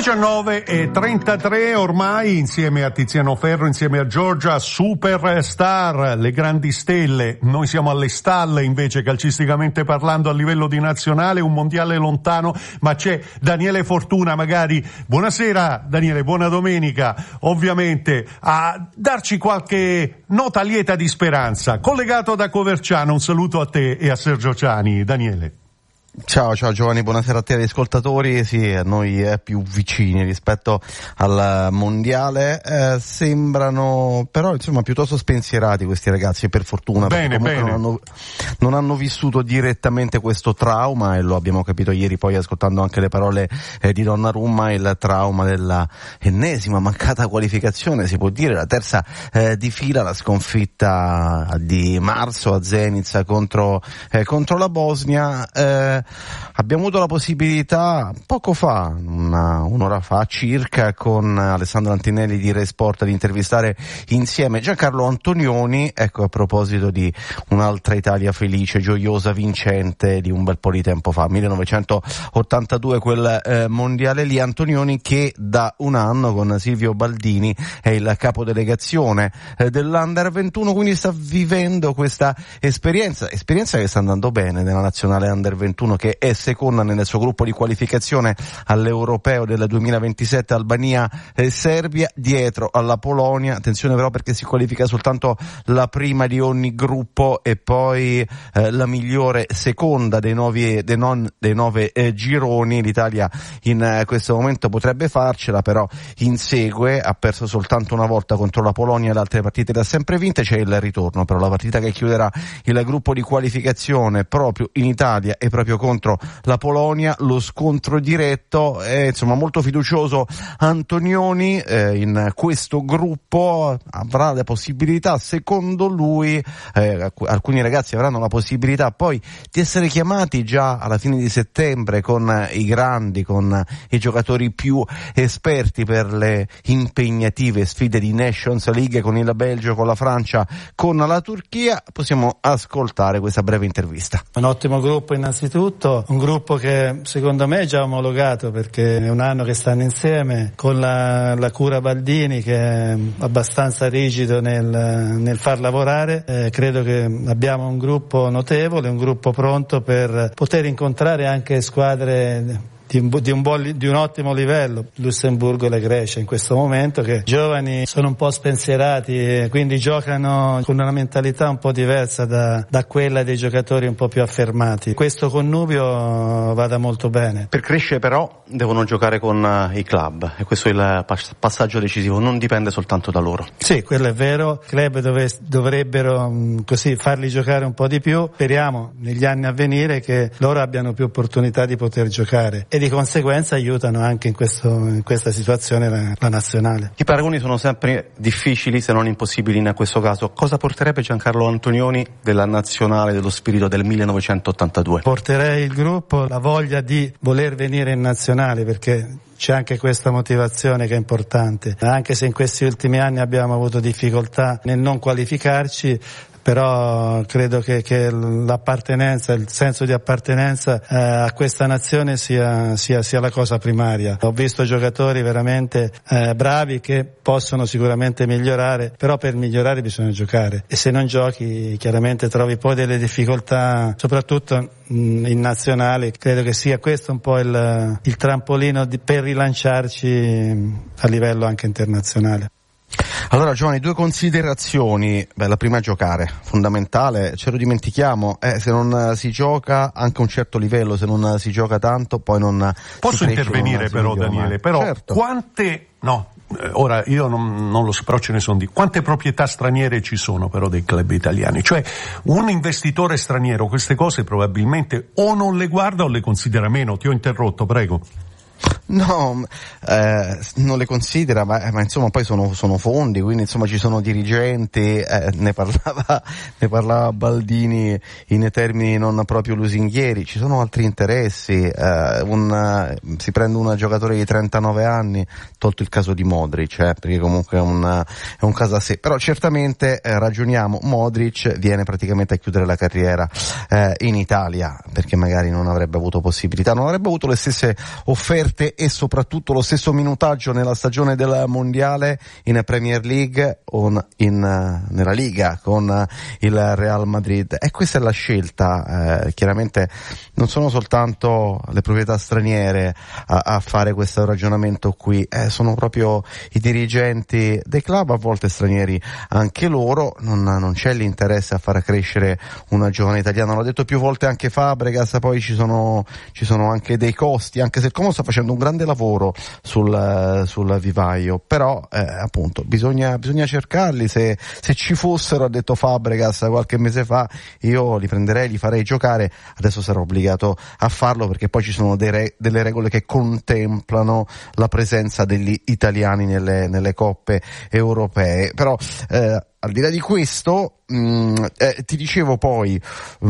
19:33 ormai, insieme a Tiziano Ferro, insieme a Giorgia, Superstar, le grandi stelle. Noi siamo alle stalle invece, calcisticamente parlando, a livello di nazionale, un mondiale lontano, ma c'è Daniele Fortuna, magari. Buonasera Daniele, buona domenica, ovviamente, a darci qualche nota lieta di speranza. Collegato da Coverciano, un saluto a te e a Sergio Ciani. Daniele. Ciao Giovanni, buonasera a te, agli ascoltatori. Sì, a noi più vicini rispetto al mondiale, sembrano però insomma piuttosto spensierati questi ragazzi, per fortuna, bene, perché comunque non hanno vissuto direttamente questo trauma, e lo abbiamo capito ieri poi ascoltando anche le parole di Donnarumma, il trauma della ennesima mancata qualificazione, si può dire la terza di fila, la sconfitta di marzo a Zenica contro la Bosnia. Abbiamo avuto la possibilità poco fa, un'ora fa circa, con Alessandro Antinelli di Rai Sport, di intervistare insieme Giancarlo Antonioni, ecco, a proposito di un'altra Italia felice, gioiosa, vincente di un bel po' di tempo fa, 1982, quel mondiale lì. Antonioni che da un anno con Silvio Baldini è il capodelegazione dell'Under 21, quindi sta vivendo questa esperienza che sta andando bene nella nazionale Under 21, che è seconda nel suo gruppo di qualificazione all'Europeo del 2027, Albania e Serbia, dietro alla Polonia. Attenzione però, perché si qualifica soltanto la prima di ogni gruppo e poi la migliore seconda dei 9 gironi. L'Italia in questo momento potrebbe farcela, però insegue, ha perso soltanto una volta contro la Polonia, le altre partite le ha sempre vinte. C'è il ritorno, però la partita che chiuderà il gruppo di qualificazione proprio in Italia e proprio contro la Polonia, lo scontro diretto. È insomma molto fiducioso Antonioni, in questo gruppo avrà la possibilità, secondo lui, alcuni ragazzi avranno la possibilità poi di essere chiamati già alla fine di settembre con i grandi, con i giocatori più esperti per le impegnative sfide di Nations League, con il Belgio, con la Francia, con la Turchia. Possiamo ascoltare questa breve intervista. Un ottimo gruppo innanzitutto, un gruppo che secondo me è già omologato, perché è un anno che stanno insieme, con la cura Baldini che è abbastanza rigido nel far lavorare. Credo che abbiamo un gruppo notevole, un gruppo pronto per poter incontrare anche squadre di un ottimo livello, Lussemburgo e la Grecia in questo momento, che giovani sono un po' spensierati e quindi giocano con una mentalità un po' diversa da quella dei giocatori un po' più affermati. Questo connubio vada molto bene. Per crescere però devono giocare con i club, e questo è il passaggio decisivo, non dipende soltanto da loro. Sì, quello è vero, i club dovrebbero così farli giocare un po' di più. Speriamo negli anni a venire che loro abbiano più opportunità di poter giocare, e di conseguenza aiutano anche in questa situazione la nazionale. I paragoni sono sempre difficili, se non impossibili in questo caso. Cosa porterebbe Giancarlo Antonioni della nazionale, dello spirito del 1982? Porterei il gruppo, la voglia di voler venire in nazionale, perché c'è anche questa motivazione che è importante, anche se in questi ultimi anni abbiamo avuto difficoltà nel non qualificarci. Però credo che l'appartenenza, il senso di appartenenza a questa nazione sia la cosa primaria. Ho visto giocatori veramente bravi che possono sicuramente migliorare, però per migliorare bisogna giocare, e se non giochi chiaramente trovi poi delle difficoltà, soprattutto in nazionale. Credo che sia questo un po' il trampolino per rilanciarci a livello anche internazionale. Allora Giovanni, due considerazioni. La prima è giocare, fondamentale, ce lo dimentichiamo, se non si gioca anche a un certo livello, se non si gioca tanto poi non posso si intervenire però Daniele, però certo. Ora io non lo so, però ce ne sono quante proprietà straniere ci sono però dei club italiani, cioè un investitore straniero queste cose probabilmente o non le guarda o le considera meno. Ti ho interrotto, prego. No, non le considera, ma insomma poi sono fondi, quindi insomma ci sono dirigenti, ne parlava Baldini in termini non proprio lusinghieri, ci sono altri interessi, si prende un giocatore di 39 anni, tolto il caso di Modric, perché comunque è un caso a sé, però certamente ragioniamo, Modric viene praticamente a chiudere la carriera in Italia, perché magari non avrebbe avuto possibilità, non avrebbe avuto le stesse offerte e soprattutto lo stesso minutaggio nella stagione del mondiale in Premier League o nella Liga con il Real Madrid. E questa è la scelta, chiaramente non sono soltanto le proprietà straniere a fare questo ragionamento qui, sono proprio i dirigenti dei club, a volte stranieri anche loro, non c'è l'interesse a far crescere una giovane italiana, l'ho detto più volte anche Fabregas, poi ci sono anche dei costi, anche se il Como sta facendo un grande lavoro sul vivaio, però appunto bisogna cercarli, se ci fossero, ha detto Fabregas qualche mese fa, io li prenderei, li farei giocare, adesso sarò obbligato a farlo perché poi ci sono delle regole che contemplano la presenza degli italiani nelle coppe europee, però al di là di questo ti dicevo poi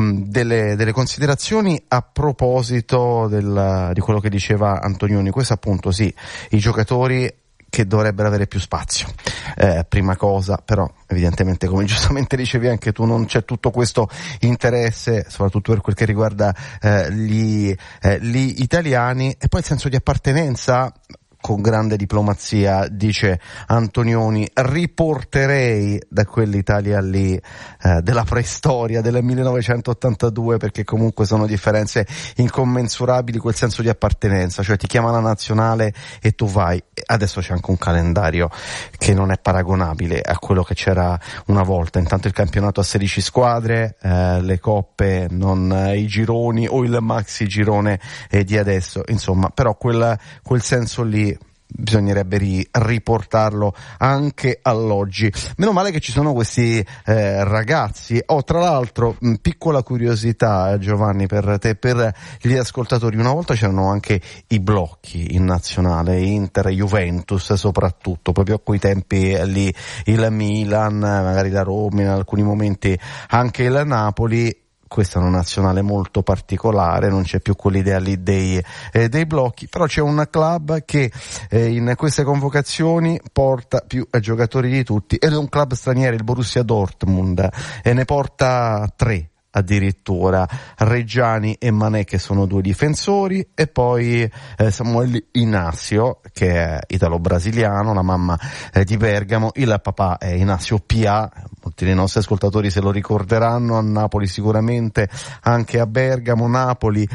delle considerazioni a proposito di quello che diceva Antonioni. Questo appunto sì, i giocatori che dovrebbero avere più spazio, prima cosa, però evidentemente, come giustamente dicevi anche tu, non c'è tutto questo interesse, soprattutto per quel che riguarda gli italiani, e poi il senso di appartenenza. Con grande diplomazia dice Antonioni, riporterei da quell'Italia lì della preistoria, del 1982, perché comunque sono differenze incommensurabili, quel senso di appartenenza, cioè ti chiama la nazionale e tu vai. Adesso c'è anche un calendario che non è paragonabile a quello che c'era una volta, intanto il campionato a 16 squadre, le coppe, non i gironi o il maxi girone di adesso, insomma, però quel senso lì bisognerebbe riportarlo anche all'oggi. Meno male che ci sono questi ragazzi. Tra l'altro, piccola curiosità, Giovanni, per te, per gli ascoltatori, una volta c'erano anche i blocchi in nazionale, Inter, Juventus soprattutto, proprio a quei tempi lì il Milan, magari la Roma, in alcuni momenti anche il Napoli. Questa è una nazionale molto particolare, non c'è più quell'idea lì dei blocchi, però c'è un club che in queste convocazioni porta più giocatori di tutti, ed è un club straniero, il Borussia Dortmund, e ne porta 3 addirittura, Reggiani e Mané, che sono 2 difensori, e poi Samuel Inacio, che è italo-brasiliano, la mamma di Bergamo, il papà è Inacio Pia, molti dei nostri ascoltatori se lo ricorderanno, a Napoli sicuramente, anche a Bergamo, Napoli,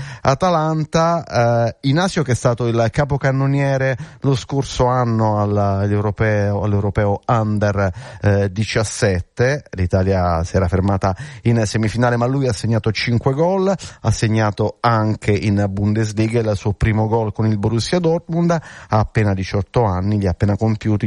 Atalanta. Inacio, che è stato il capocannoniere lo scorso anno all'Europeo Under 17, l'Italia si era fermata in semifinale, ma lui ha segnato 5 gol, ha segnato anche in Bundesliga il suo primo gol con il Borussia Dortmund, ha appena 18 anni, li ha compiuti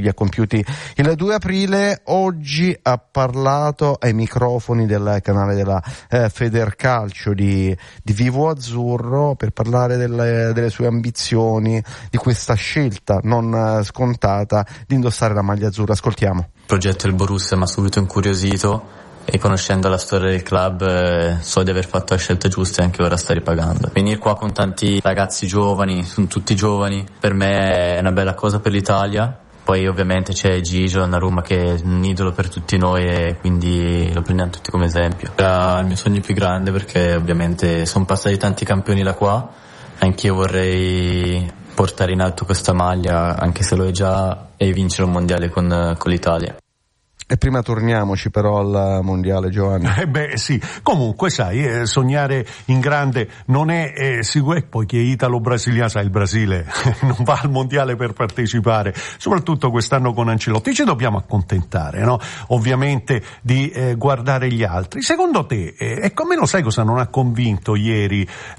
il 2 aprile, oggi ha parlato ai microfoni del canale della Federcalcio di Vivo Azzurro per parlare delle sue ambizioni, di questa scelta non scontata di indossare la maglia azzurra. Ascoltiamo. Il progetto del Borussia mi ha subito incuriosito, e conoscendo la storia del club so di aver fatto la scelta giusta e anche ora sta ripagando. Venire qua con tanti ragazzi giovani, sono tutti giovani, per me è una bella cosa per l'Italia. Poi ovviamente c'è Gigio Donnarumma, che è un idolo per tutti noi, e quindi lo prendiamo tutti come esempio. Era il mio sogno più grande, perché ovviamente sono passati tanti campioni da qua, anch'io vorrei portare in alto questa maglia, anche se lo è già, e vincere un mondiale con l'Italia. E prima torniamoci però al mondiale, Giovanni. Sì, comunque sai, sognare in grande non è sicuro, e poi che italo-brasiliano, sai, il Brasile non va al mondiale per partecipare, soprattutto quest'anno con Ancelotti. Ci dobbiamo accontentare, no? Ovviamente di guardare gli altri. Secondo te, ecco, a me lo sai cosa non ha convinto ieri?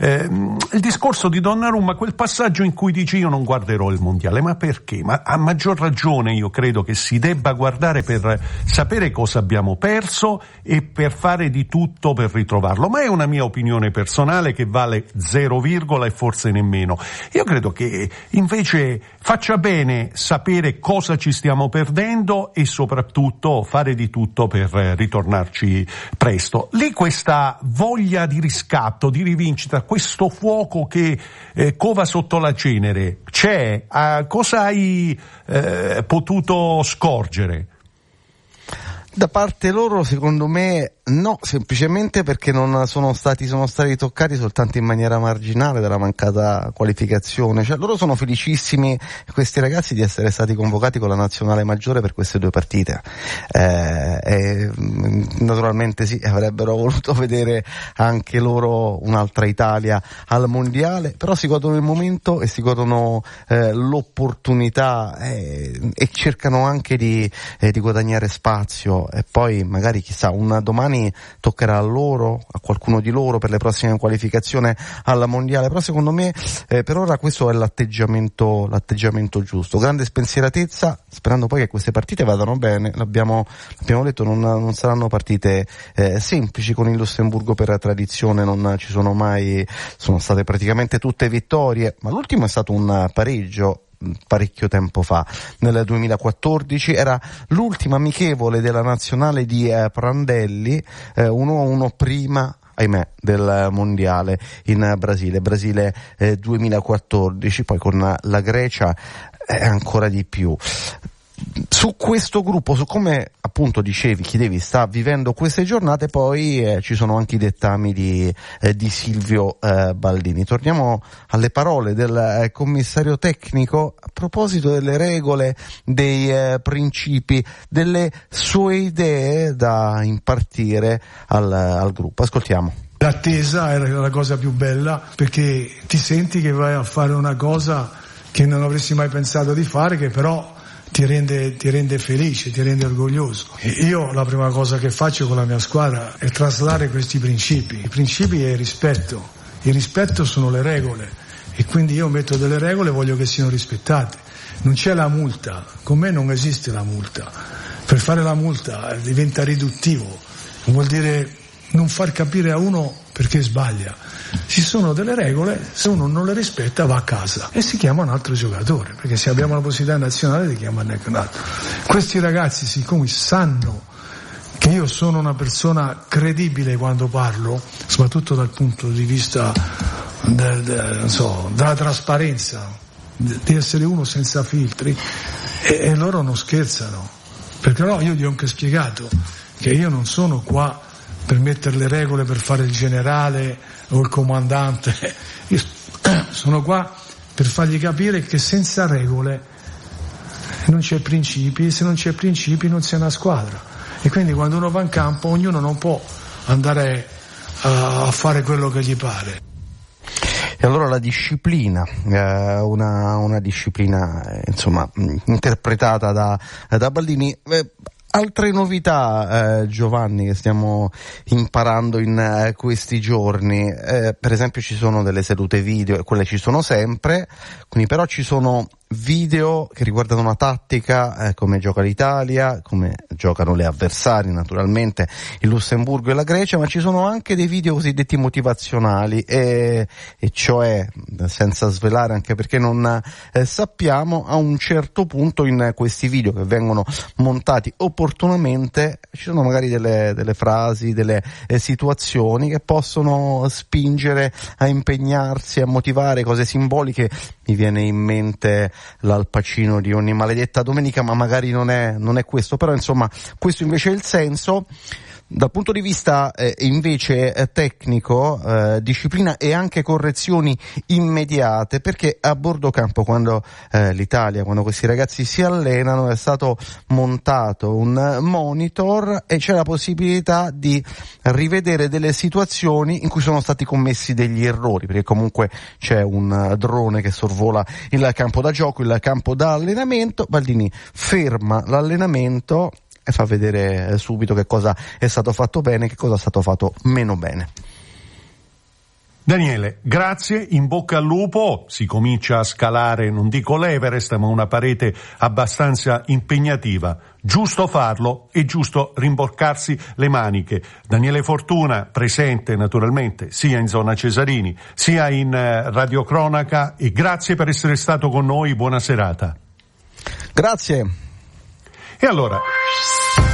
Il discorso di Donnarumma, quel passaggio in cui dice io non guarderò il mondiale, ma perché? Ma a maggior ragione io credo che si debba guardare per sapere cosa abbiamo perso e per fare di tutto per ritrovarlo, ma è una mia opinione personale che vale 0, e forse nemmeno. Io credo che invece faccia bene sapere cosa ci stiamo perdendo e soprattutto fare di tutto per ritornarci presto. Lì questa voglia di riscatto, di rivincita, questo fuoco che cova sotto la cenere c'è? Cosa hai potuto scorgere? Da parte loro, secondo me, No, semplicemente perché non sono stati toccati soltanto in maniera marginale dalla mancata qualificazione. Cioè, loro sono felicissimi, questi ragazzi, di essere stati convocati con la nazionale maggiore per queste 2 partite. Naturalmente sì, avrebbero voluto vedere anche loro un'altra Italia al mondiale, però si godono il momento e si godono l'opportunità e cercano anche di guadagnare spazio, e poi magari chissà, un domani toccherà a loro, a qualcuno di loro, per le prossime qualificazioni alla mondiale. Però secondo me per ora questo è l'atteggiamento giusto, grande spensieratezza, sperando poi che queste partite vadano bene. L'abbiamo detto, non saranno partite semplici. Con il Lussemburgo per tradizione non ci sono mai, sono state praticamente tutte vittorie, ma l'ultimo è stato un pareggio parecchio tempo fa, nel 2014, era l'ultima amichevole della nazionale di Prandelli, 1-1 prima, ahimè, del mondiale in Brasile 2014, poi con la Grecia ancora di più. Su questo gruppo, su come appunto chiedevi, sta vivendo queste giornate, poi ci sono anche i dettami di Silvio Baldini. Torniamo alle parole del commissario tecnico a proposito delle regole, dei principi, delle sue idee da impartire al gruppo. Ascoltiamo. L'attesa era la cosa più bella, perché ti senti che vai a fare una cosa che non avresti mai pensato di fare, che però ti rende felice, ti rende orgoglioso. E io la prima cosa che faccio con la mia squadra è traslare questi principi. I principi è il rispetto. Il rispetto sono le regole, e quindi io metto delle regole e voglio che siano rispettate. Non c'è la multa, con me non esiste la multa. Per fare la multa diventa riduttivo, vuol dire non far capire a uno perché sbaglia. Ci sono delle regole, se uno non le rispetta va a casa e si chiama un altro giocatore, perché se abbiamo la possibilità nazionale di chiamarne anche un altro. Questi ragazzi, siccome sanno che io sono una persona credibile quando parlo, soprattutto dal punto di vista della trasparenza, di essere uno senza filtri, e loro non scherzano, perché no, io gli ho anche spiegato che io non sono qua per mettere le regole per fare il generale o il comandante, io sono qua per fargli capire che senza regole non c'è principi, e se non c'è principi non c'è una squadra, e quindi quando uno va in campo ognuno non può andare a fare quello che gli pare. E allora la disciplina, una disciplina insomma interpretata da Baldini. Altre novità, Giovanni, che stiamo imparando in questi giorni, per esempio ci sono delle sedute video, e quelle ci sono sempre, quindi però ci sono video che riguardano una tattica, come gioca l'Italia, come giocano le avversarie, naturalmente il Lussemburgo e la Grecia, ma ci sono anche dei video cosiddetti motivazionali, e cioè, senza svelare, anche perché non sappiamo, a un certo punto in questi video che vengono montati opportunamente ci sono magari delle frasi, delle situazioni che possono spingere a impegnarsi, a motivare, cose simboliche. Mi viene in mente l'Al Pacino di Ogni maledetta domenica, ma magari non è questo, però insomma questo invece è il senso. Dal punto di vista invece tecnico, disciplina e anche correzioni immediate, perché a bordo campo, quando l'Italia, quando questi ragazzi si allenano, è stato montato un monitor e c'è la possibilità di rivedere delle situazioni in cui sono stati commessi degli errori, perché comunque c'è un drone che sorvola il campo da gioco, il campo da allenamento. Baldini ferma l'allenamento e fa vedere subito che cosa è stato fatto bene, che cosa è stato fatto meno bene. Daniele, grazie, in bocca al lupo, si comincia a scalare, non dico l'Everest, ma una parete abbastanza impegnativa. Giusto farlo e giusto rimboccarsi le maniche. Daniele Fortuna, presente naturalmente sia in zona Cesarini, sia in radiocronaca, e grazie per essere stato con noi, buona serata. Grazie. E allora